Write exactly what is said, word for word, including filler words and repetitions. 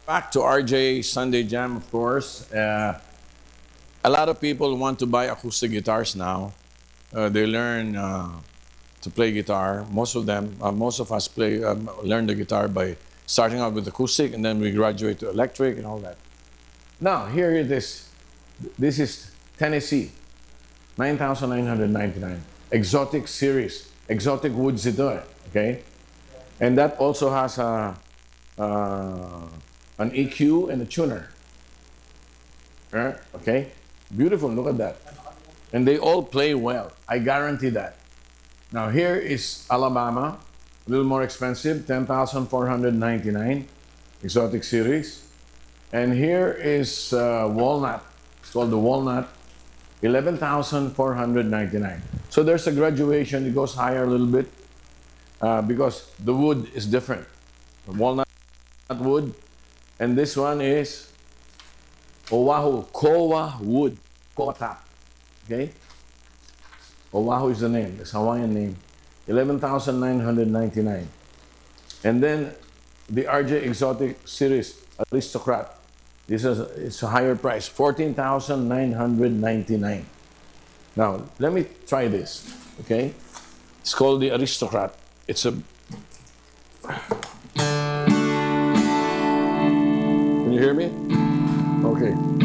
Back to R J Sunday Jam, of course. Uh, a lot of people want to buy acoustic guitars now. Uh, they learn uh, to play guitar. Most of them, uh, most of us play, um, learn the guitar by starting out with acoustic, and then we graduate to electric and all that. Now, here it is. This is Tennessee, nine thousand nine hundred ninety-nine. Exotic series. Exotic woods ito eh. Okay? And that also has a, uh, an E Q and a tuner. Right? Okay? Beautiful, look at that. And they all play well. I guarantee that. Now here is Alabama, a little more expensive, ten thousand four hundred ninety-nine, exotic series. And here is uh, Walnut. It's called the Walnut, eleven thousand four hundred ninety-nine. So there's a graduation. It goes higher a little bit uh, because the wood is different. The walnut wood, and this one is Oahu Koa wood, Koa top. Okay, Oahu is the name. It's Hawaiian name. eleven thousand nine hundred ninety-nine. And then the R J Exotic Series Aristocrat. This is it's a higher price, fourteen thousand nine hundred ninety-nine. Now, let me try this, okay? It's called the Aristocrat. It's a... Can you hear me? Okay.